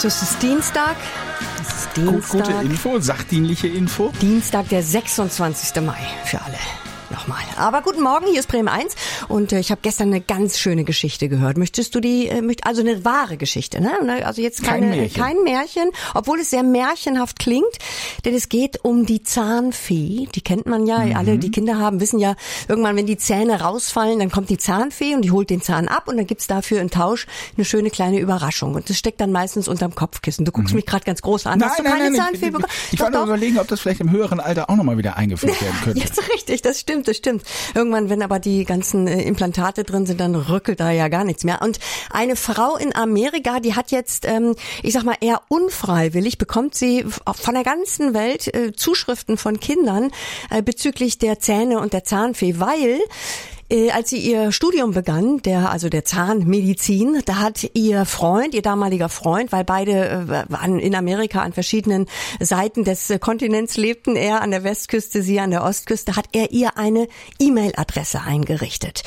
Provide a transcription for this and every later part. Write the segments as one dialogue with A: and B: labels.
A: So, es ist Dienstag.
B: Gute Info, sachdienliche Info.
A: Dienstag, der 26. Mai für alle. Nochmal. Aber guten Morgen, hier ist Bremen 1 und ich habe gestern eine ganz schöne Geschichte gehört. Möchtest du die, also eine wahre Geschichte, ne? Also jetzt kein Märchen, obwohl es sehr märchenhaft klingt, denn es geht um die Zahnfee. Die kennt man ja, alle, die Kinder haben, wissen ja, irgendwann, wenn die Zähne rausfallen, dann kommt die Zahnfee und die holt den Zahn ab und dann gibt's dafür im Tausch eine schöne kleine Überraschung und das steckt dann meistens unterm Kopfkissen. Du guckst mich gerade ganz groß an. Hast du keine Zahnfee bekommen?
B: Ich wollte überlegen, ob das vielleicht im höheren Alter auch nochmal wieder eingeführt werden könnte.
A: Jetzt richtig, das stimmt. Irgendwann, wenn aber die ganzen Implantate drin sind, dann rückelt da ja gar nichts mehr. Und eine Frau in Amerika, die hat jetzt, ich sag mal eher unfreiwillig, bekommt sie von der ganzen Welt Zuschriften von Kindern bezüglich der Zähne und der Zahnfee, weil als sie ihr Studium begann, der Zahnmedizin, da hat ihr damaliger Freund, weil beide waren in Amerika an verschiedenen Seiten des Kontinents lebten, er an der Westküste, sie an der Ostküste, hat er ihr eine E-Mail-Adresse eingerichtet.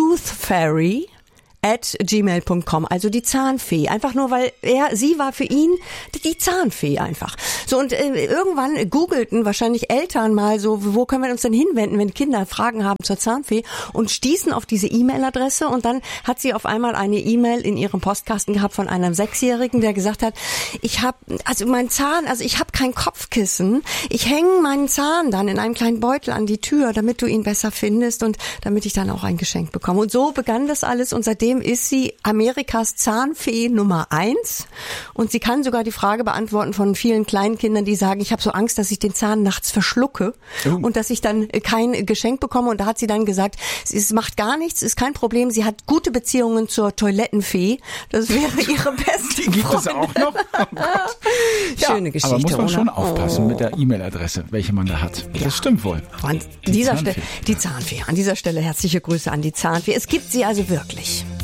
A: toothfairy@gmail.com, also die Zahnfee. Einfach nur, weil sie war für ihn die Zahnfee einfach. So, und irgendwann googelten wahrscheinlich Eltern mal so, wo können wir uns denn hinwenden, wenn Kinder Fragen haben zur Zahnfee und stießen auf diese E-Mail-Adresse und dann hat sie auf einmal eine E-Mail in ihrem Postkasten gehabt von einem 6-Jährigen, der gesagt hat, ich habe kein Kopfkissen, ich hänge meinen Zahn dann in einem kleinen Beutel an die Tür, damit du ihn besser findest und damit ich dann auch ein Geschenk bekomme. Und so begann das alles und seitdem ist sie Amerikas Zahnfee Nummer 1 und sie kann sogar die Frage beantworten von vielen kleinen Kindern, die sagen, ich habe so Angst, dass ich den Zahn nachts verschlucke und dass ich dann kein Geschenk bekomme. Und da hat sie dann gesagt, es macht gar nichts, ist kein Problem. Sie hat gute Beziehungen zur Toilettenfee. Das wäre ihre beste
B: Die gibt
A: Freundin.
B: es auch noch. Oh Gott.
A: Schöne Geschichte,
B: aber muss man
A: oder?
B: schon aufpassen mit der E-Mail-Adresse, welche man da hat. Das stimmt wohl.
A: An dieser Stelle, die Zahnfee. An dieser Stelle herzliche Grüße an die Zahnfee. Es gibt sie also wirklich.